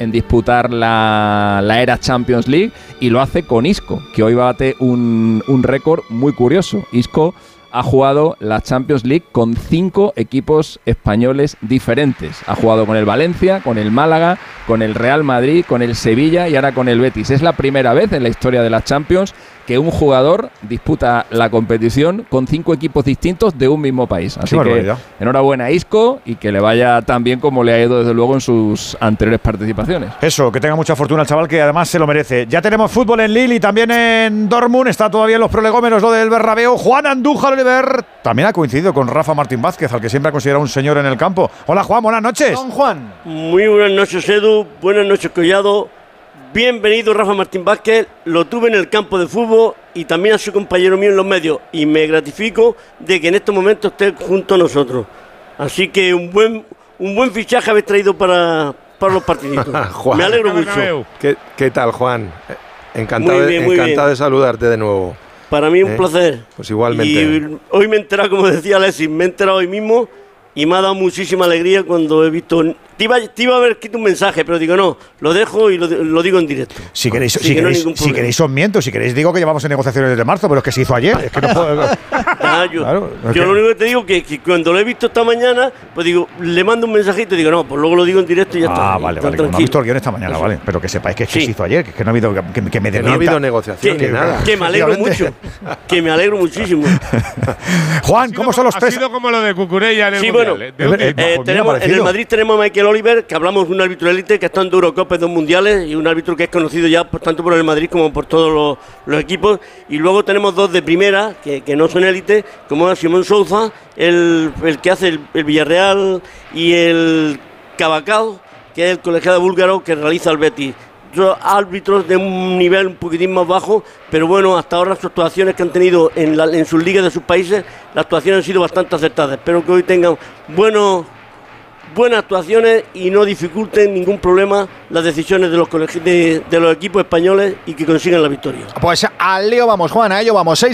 en disputar la era Champions League, y lo hace con Isco, que hoy bate un récord muy curioso. Isco ha jugado la Champions League con 5 equipos españoles diferentes. Ha jugado con el Valencia, con el Málaga, con el Real Madrid, con el Sevilla y ahora con el Betis. Es la primera vez en la historia de la Champions que un jugador disputa la competición con 5 equipos distintos de un mismo país. Así que enhorabuena a Isco, y que le vaya tan bien como le ha ido desde luego en sus anteriores participaciones. Eso, que tenga mucha fortuna el chaval, que además se lo merece. Ya tenemos fútbol en Lille y también en Dortmund. Está todavía en los prolegómenos lo del Bernabéu. Juan Andújar Oliver también ha coincidido con Rafa Martín Vázquez, al que siempre ha considerado un señor en el campo. Hola Juan, buenas noches. Don Juan. Muy buenas noches, Edu. Buenas noches, Collado. Bienvenido, Rafa Martín Vázquez. Lo tuve en el campo de fútbol y también ha sido compañero mío en los medios, y me gratifico de que en estos momentos esté junto a nosotros. Así que un buen fichaje habéis traído para los partiditos. Juan, me alegro mucho. ¿Qué tal, Juan? Encantado muy bien. De saludarte de nuevo. Para mí un placer. Pues igualmente. Y hoy me he enterado, como decía Alexis, me he enterado hoy mismo, y me ha dado muchísima alegría cuando he visto... Te iba a haber escrito un mensaje, pero digo, no, lo dejo y lo digo en directo. Si queréis os miento. Si queréis digo que llevamos en negociaciones desde marzo, pero es que se hizo ayer. Es que no puedo... Yo lo único que te digo que cuando lo he visto esta mañana, pues digo, le mando un mensajito y digo, no, pues luego lo digo en directo y ya está. Vale. No he visto el guión esta mañana, vale. Pero que sepáis que se hizo ayer, que no ha habido... Que me no ha habido negociación ni nada. Que me alegro mucho. Que me alegro muchísimo. Juan, ¿cómo son los tres? Ha sido como lo de Cucurella en el Mundial. En el Madrid tenemos a Michael Oliver, que hablamos de un árbitro élite que está en Eurocopa, 2 mundiales, y un árbitro que es conocido ya tanto por el Madrid como por todos los equipos. Y luego tenemos 2 de primera que no son élite, como es Simón Souza, el que hace el Villarreal, y el Cavacao, que es el colegiado búlgaro que realiza el Betis. Árbitros de un nivel un poquitín más bajo, pero bueno, hasta ahora sus actuaciones que han tenido en sus ligas de sus países, las actuaciones han sido bastante acertadas. Espero que hoy tengan buenas actuaciones y no dificulten ningún problema las decisiones de los equipos españoles, y que consigan la victoria. Pues al lío vamos, Juan, a ello vamos.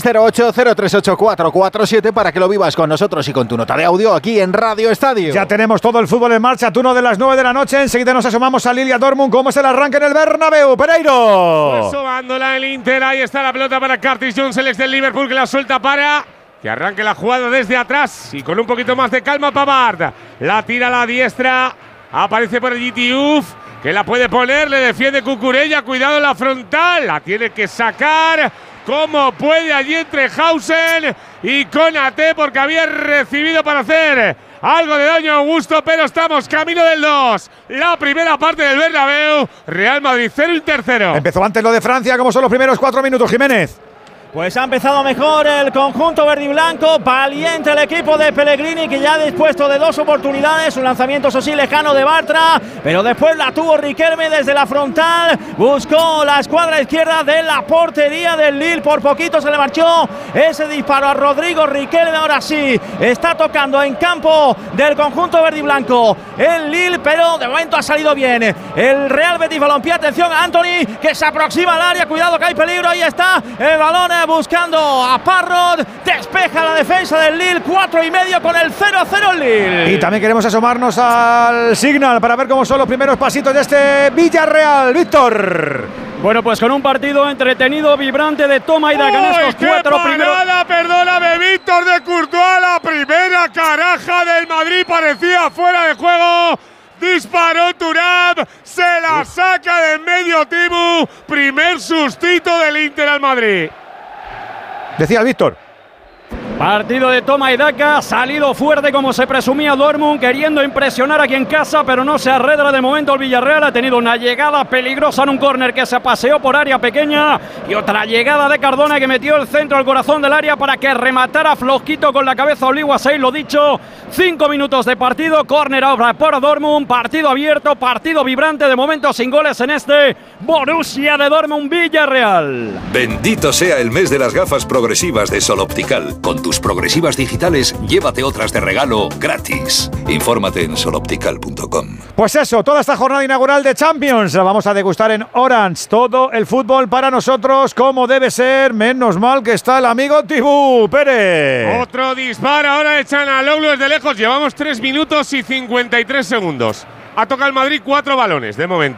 608-038-447 para que lo vivas con nosotros y con tu nota de audio aquí en Radio Estadio. Ya tenemos todo el fútbol en marcha, turno de las 9 de la noche. Enseguida nos asomamos a Lille y a Dortmund. ¿Cómo es el arranque en el Bernabéu, Pereiro? Pues asomándola el Inter, ahí está la pelota para Curtis Jones, el ex del Liverpool, que la suelta para... que arranque la jugada desde atrás y con un poquito más de calma Pavard. La tira a la diestra. Aparece por allí Diouf, que la puede poner. Le defiende Cucurella. Cuidado en la frontal. La tiene que sacar como puede allí entre Hausen y Konaté, porque había recibido para hacer algo de daño a Augusto, pero estamos camino del 2. La primera parte del Bernabéu. Real Madrid 0, Inter 0. Empezó antes lo de Francia. ¿Cómo son los primeros 4 minutos, Jiménez? Pues ha empezado mejor el conjunto verdiblanco, valiente el equipo de Pellegrini, que ya ha dispuesto de 2 oportunidades, un lanzamiento eso sí lejano de Bartra, pero después la tuvo Riquelme desde la frontal, buscó la escuadra izquierda de la portería del Lille, por poquito se le marchó ese disparo a Rodrigo Riquelme. Ahora sí, está tocando en campo del conjunto verdiblanco el Lille, pero de momento ha salido bien el Real Betis Balompié. Atención a Anthony, que se aproxima al área, cuidado que hay peligro, ahí está el balón buscando a Parrot, despeja la defensa del Lille, 4,5 con el 0-0 el Lille. Y también queremos asomarnos al Signal para ver cómo son los primeros pasitos de este Villarreal. Víctor. Bueno, pues con un partido entretenido, vibrante de toma y daca en estos 4 primeros. Perdóname, Víctor, de Courtois, la primera caraja del Madrid parecía fuera de juego. Disparó Thuram, se la saca de medio Tibu. Primer sustito del Inter al Madrid. Decía Víctor. Partido de toma y daca, salido fuerte como se presumía Dortmund, queriendo impresionar aquí en casa, pero no se arredra de momento el Villarreal. Ha tenido una llegada peligrosa en un córner que se paseó por área pequeña, y otra llegada de Cardona que metió el centro al corazón del área para que rematara flojito con la cabeza Oligua. 6, lo dicho, 5 minutos de partido, córner ahora por Dortmund, partido abierto, partido vibrante, de momento sin goles en este Borussia de Dortmund Villarreal. Bendito sea el mes de las gafas progresivas de Sol Optical. Con tus progresivas digitales, llévate otras de regalo gratis. Infórmate en soloptical.com. Pues eso, toda esta jornada inaugural de Champions la vamos a degustar en Orange. Todo el fútbol para nosotros como debe ser. Menos mal que está el amigo Tibú Pérez. Otro disparo, ahora echan a Loglu desde lejos. Llevamos 3 minutos y 53 segundos. Ha tocado el Madrid 4 balones de momento.